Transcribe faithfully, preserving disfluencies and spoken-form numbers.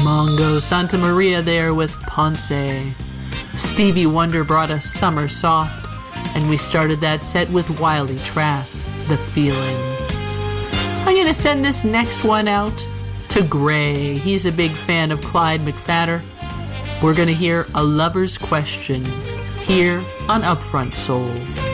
Mongo Santa Maria there with Ponce. Stevie Wonder brought us Summer Soft, and we started that set with Wiley Trask, The Feeling. I'm going to send this next one out to Gray. He's a big fan of Clyde McPhatter. We're going to hear A Lover's Question here on Upfront Soul.